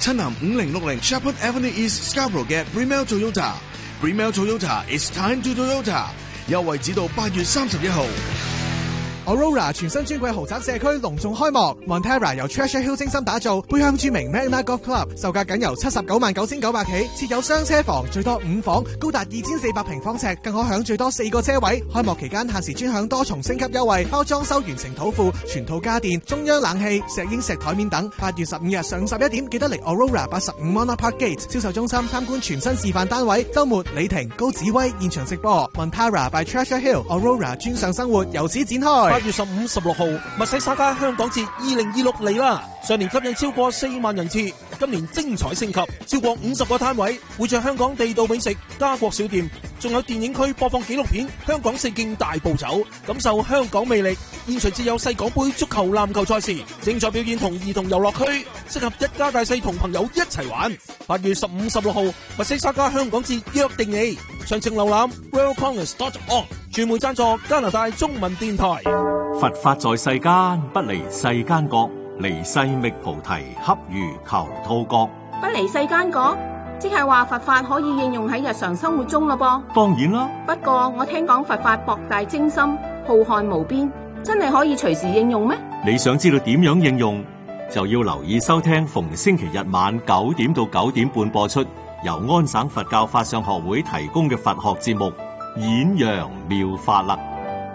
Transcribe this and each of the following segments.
親臨5060 Shepherd Avenue East Scarborough 嘅 Bremel Toyota。Bremel Toyota is time to Toyota。優惠至到8月31號。 Aurora 全新專櫃豪宅社區隆重開幕 ，Montera 由 Treasure Hill 精心打造，背向著名 Magna Golf Club， 售價僅由799900起，設有雙車房，最多5房，高達2400平方尺，更可享最多4個車位。開幕期間限時專享多重升級優惠，包裝修完成土庫，全套家電、中央冷氣、石英石台面等。8月15日上午11點，記得嚟 Aurora 85 Monarch Park Gate 銷售中心參觀全新示範單位。週末李婷、高子威現場直播 ，Montera by Treasure Hill Aurora 專上生活由此展開。 8月15、16號，密西沙加香港節2026嚟啦！上年吸引超過4萬人次，今年精彩升級，超過50個攤位，會着香港地道美食、家國小店，仲有電影區播放紀錄片《香港四徑大步走》，感受香港魅力。現場設有世港盃足球、籃球賽事，精彩表演同兒童遊樂區，適合一家大細同朋友一齊玩。8月15、16號，密西沙加香港節約定你，詳情瀏覽 royalcongress.org。傳媒贊助加拿大中文電台。 佛法在世間，不離世間覺，離世覓菩提，恰如求兔角。 不離世間覺，即係話佛法可以應用喺日常生活中咯噃。 當然啦， 不過我聽講佛法博大精深，浩瀚無邊，真係可以隨時應用咩？ 你想知道點樣應用，就要留意收聽逢星期日晚9點到9點半播出，由安省佛教法相學會提供嘅佛學節目《演揚妙法》啦。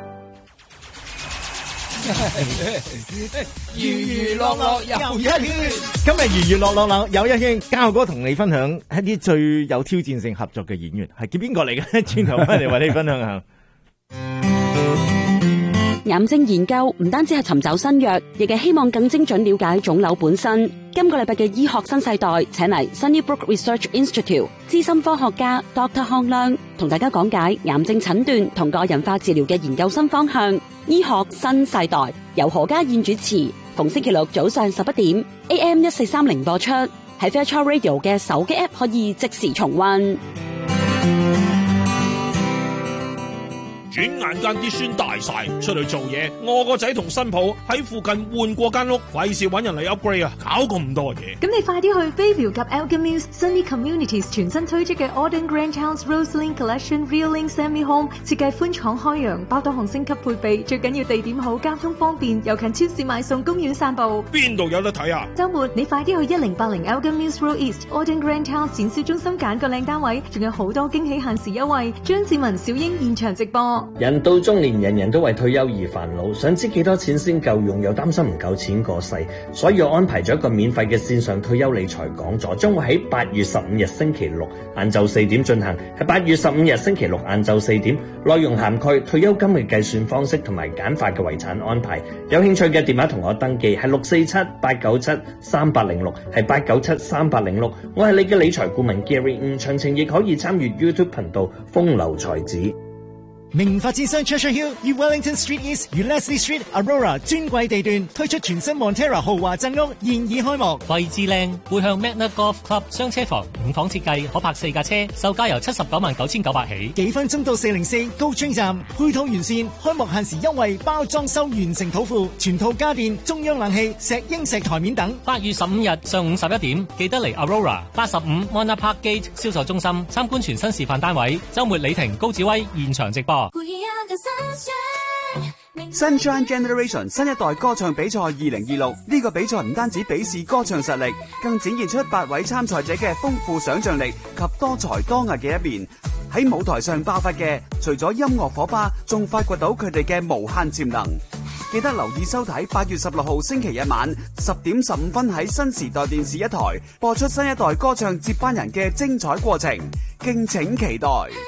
娛樂樂又一圈，今日娛樂樂又一圈，嘉哥同你分享一啲最有挑戰性合作嘅演員，係叫邊個嚟嘅？轉頭翻嚟為你分享下。 癌症研究唔單止係尋找新藥，亦係希望更精準了解腫瘤本身。今個禮拜嘅醫學新世代，請嚟 Sunnybrook Research Institute 資深科學家 Dr. 康亮同大家講解癌症診斷同個人化治療嘅研究新方向。醫學新世代由何家燕主持，逢星期六早上11點 AM 1430播出，喺 Fairchild Radio 嘅手機 App 可以即時重溫。 轉眼間啲孫大晒，出去做嘢，我個仔同新抱喺附近換過間屋，費事搵人嚟 upgrade 啊，搞咁多嘢。 咁你快啲去 Bayview 及 Elgin Mills Sunny Communities 全新推出嘅 Auden Grange House Roseline Collection Realing Semi Home， 設計寬敞開揚，包多項升級配備，最緊要地點好，交通方便，又近超市買餸、公園散步。邊度有得睇啊？週末你快啲去1080 Elgin Mills Road East Auden Grange House 展銷中心揀個靚單位，仲有好多驚喜限時優惠。張志文、小英現場直播。 人到中年，人人都為退休而煩惱，想知幾多錢先夠用，又擔心唔夠錢過世，所以我安排咗一個免費嘅線上退休理財講座，將會喺8月15日星期六晏晝4點進行，係8月15日星期六晏晝4點，內容涵蓋退休金嘅計算方式同埋簡化嘅遺產安排。有興趣嘅電話同我登記係647-897-3806，係897-3806。我係你嘅理財顧問 Gary， 詳情亦可以參與 YouTube 頻道風流才子。 名發展商 Treasure Hill 與 Wellington Street East 與 Leslie Street Aurora 專櫃地段推出全新 Montera 豪華鎮屋，現已開幕。 位置靚，背向 Magna Golf Club 雙車房，5房設計，可泊4架車，售價由799900起。 幾分鐘到404高村站，配套完善，開幕限時優惠，包裝修完成土庫，全套家電、中央冷氣、石英石台面等。 8月15日上午11點，記得嚟 Aurora 85 Monarch Park Gate 銷售中心參觀全新示範單位。週末李婷、高子威現場直播。 Sunshine Generation 新一代歌唱比賽2026，呢個比賽唔單止比試歌唱實力，更展現出8位參賽者嘅豐富想象力及多才多藝嘅一面。喺舞台上爆發嘅，除咗音樂火花，仲發掘到佢哋嘅無限潛能。記得留意收睇8月16號星期日晚10點15分喺新時代電視一台播出新一代歌唱接班人嘅精彩過程，敬請期待。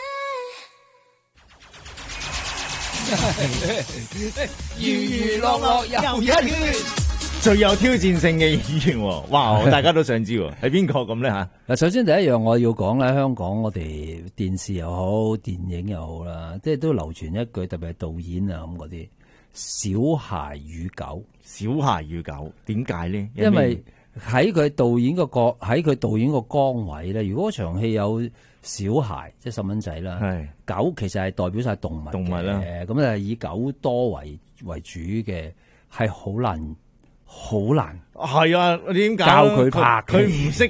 娛樂樂又一圈，最有挑戰性嘅演員，哇！大家都想知係邊個咁咧吓？ 嗱，首先第一樣我要講咧，香港我哋電視又好，電影又好啦，即係都流傳一句，特別係導演啊咁嗰啲小孩與狗， 小孩與狗，點解咧？ 因為喺佢導演個角，喺佢導演個崗位咧，如果場戲有小孩即係細蚊仔啦，狗其實係代表晒動物啦，咁啊以狗多為主嘅係好難，係啊，點解教佢拍？佢唔識